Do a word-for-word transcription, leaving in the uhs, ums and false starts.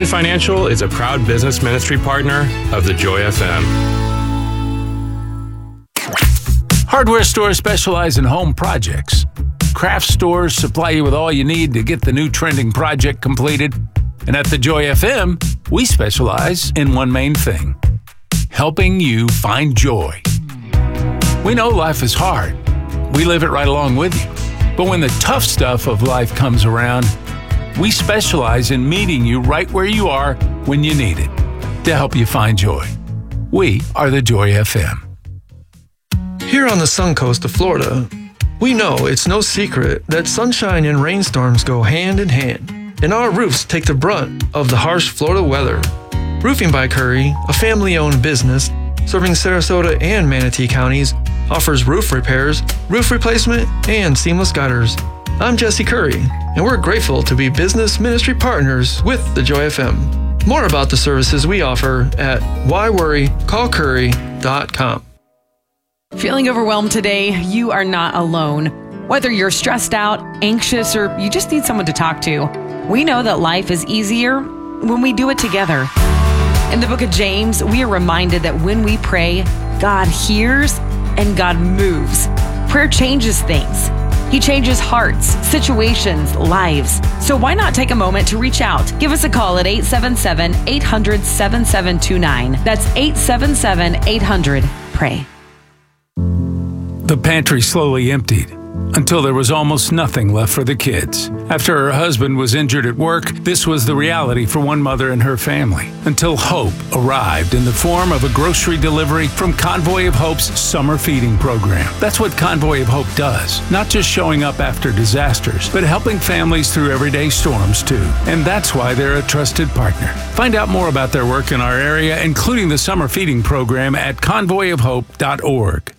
Financial is a proud business ministry partner of the Joy F M. Hardware stores specialize in home projects. Craft stores supply you with all you need to get the new trending project completed. And at the Joy F M, we specialize in one main thing: helping you find joy. We know life is hard. We live it right along with you. But when the tough stuff of life comes around, we specialize in meeting you right where you are when you need it to help you find joy. We are the Joy F M. Here on the Sun Coast of Florida, we know it's no secret that sunshine and rainstorms go hand in hand, and our roofs take the brunt of the harsh Florida weather. Roofing by Curry, a family-owned business serving Sarasota and Manatee counties, offers roof repairs, roof replacement, and seamless gutters. I'm Jesse Curry, and we're grateful to be business ministry partners with the Joy F M. More about the services we offer at why worry call curry dot com. Feeling overwhelmed today? You are not alone. Whether you're stressed out, anxious, or you just need someone to talk to, we know that life is easier when we do it together. In the book of James, we are reminded that when we pray, God hears and God moves. Prayer changes things. He changes hearts, situations, lives. So why not take a moment to reach out? Give us a call at eight seven seven, eight hundred, seven seven two nine. That's eight seven seven, eight hundred, pray. The pantry slowly emptied until there was almost nothing left for the kids. After her husband was injured at work, this was the reality for one mother and her family, until hope arrived in the form of a grocery delivery from Convoy of Hope's summer feeding program. That's what Convoy of Hope does, not just showing up after disasters, but helping families through everyday storms too. And that's why they're a trusted partner. Find out more about their work in our area, including the summer feeding program, at convoy of hope dot org.